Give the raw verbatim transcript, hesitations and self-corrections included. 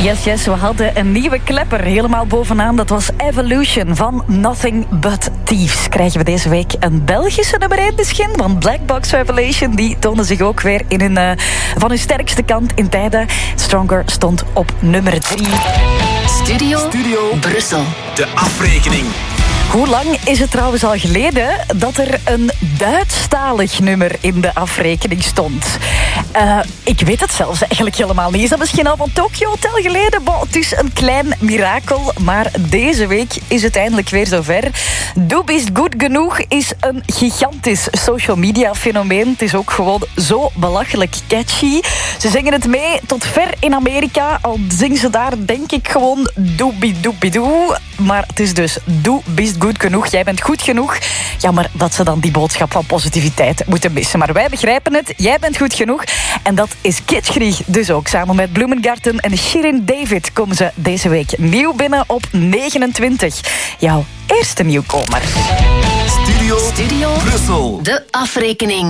Yes, yes, we hadden een nieuwe klepper helemaal bovenaan. Dat was Evolution van Nothing But Thieves. Krijgen we deze week een Belgische nummer één misschien? Want Black Box Revelation, die tonen zich ook weer in een, uh, van hun sterkste kant in tijden. Stronger stond op nummer drie. Studio, Studio Brussel. De afrekening. Hoe lang is het trouwens al geleden dat er een Duitsstalig nummer in de afrekening stond? Uh, ik weet het zelfs eigenlijk helemaal niet. Is dat misschien al van Tokyo Hotel geleden? Bon, het is een klein mirakel, maar deze week is het eindelijk weer zover. Du bist goed genoeg is een gigantisch social media fenomeen. Het is ook gewoon zo belachelijk catchy. Ze zingen het mee tot ver in Amerika. Al zingen ze daar denk ik gewoon doobie-doobie-doe. Maar het is dus du bist goed genoeg. Jij bent goed genoeg. Jammer dat ze dan die boodschap van positiviteit moeten missen. Maar wij begrijpen het. Jij bent goed genoeg. En dat is Kitschkrieg dus ook. Samen met Bloemengarten en Shirin David komen ze deze week nieuw binnen op negenentwintig. Jouw eerste nieuwkomer. Studio, Studio Brussel. De afrekening.